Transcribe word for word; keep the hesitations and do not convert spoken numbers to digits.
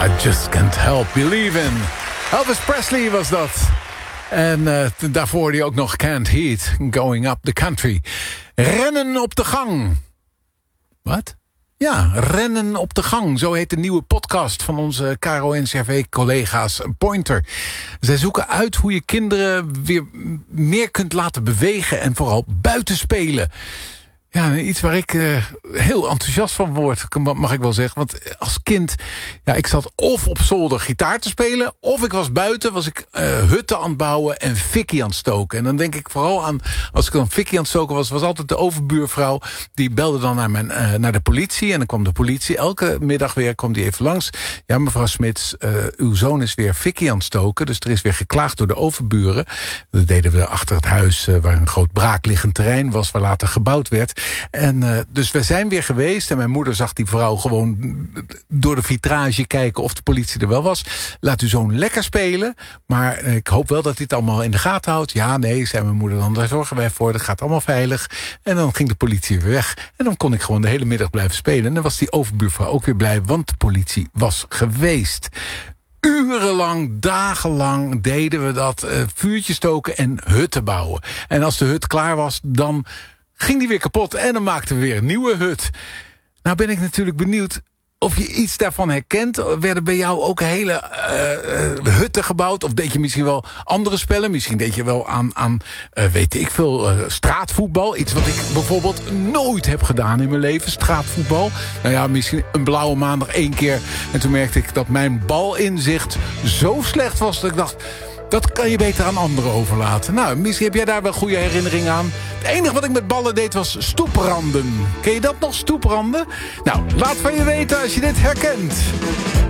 I just can't help believing. Elvis Presley was dat. En uh, daarvoor hoorde je ook nog Can't Heat, Going Up the Country. Rennen op de gang. Wat? Ja, Rennen op de gang. Zo heet de nieuwe podcast van onze K R O N C R V-collega's Pointer. Zij zoeken uit hoe je kinderen weer meer kunt laten bewegen en vooral buiten spelen. Ja, iets waar ik uh, heel enthousiast van word, mag ik wel zeggen. Want als kind, ja, ik zat of op zolder gitaar te spelen, of ik was buiten, was ik uh, hutten aan het bouwen en fikkie aan het stoken. En dan denk ik vooral aan, als ik dan fikkie aan het stoken was, was altijd de overbuurvrouw, die belde dan naar, mijn, uh, naar de politie. En dan kwam de politie, elke middag weer, kwam die even langs. Ja, mevrouw Smits, uh, uw zoon is weer fikkie aan het stoken, dus er is weer geklaagd door de overburen. Dat deden we achter het huis, uh, waar een groot braakliggend terrein was, waar later gebouwd werd. En uh, dus we zijn weer geweest. En mijn moeder zag die vrouw gewoon door de vitrage kijken of de politie er wel was. Laat uw zoon lekker spelen. Maar uh, ik hoop wel dat hij het allemaal in de gaten houdt. Ja, nee, zei mijn moeder dan. Daar zorgen wij voor. Dat gaat allemaal veilig. En dan ging de politie weer weg. En dan kon ik gewoon de hele middag blijven spelen. En dan was die overbuurvrouw ook weer blij. Want de politie was geweest. Urenlang, dagenlang deden we dat. Uh, vuurtjes stoken en hutten bouwen. En als de hut klaar was, dan ging die weer kapot en dan maakten we weer een nieuwe hut. Nou ben ik natuurlijk benieuwd of je iets daarvan herkent. Werden bij jou ook hele uh, uh, hutten gebouwd? Of deed je misschien wel andere spellen? Misschien deed je wel aan, aan uh, weet ik veel, uh, straatvoetbal. Iets wat ik bijvoorbeeld nooit heb gedaan in mijn leven, straatvoetbal. Nou ja, misschien een blauwe maandag één keer. En toen merkte ik dat mijn balinzicht zo slecht was dat ik dacht, dat kan je beter aan anderen overlaten. Nou, misschien heb jij daar wel goede herinneringen aan. Het enige wat ik met ballen deed was stoepranden. Ken je dat nog, stoepranden? Nou, laat van je weten als je dit herkent.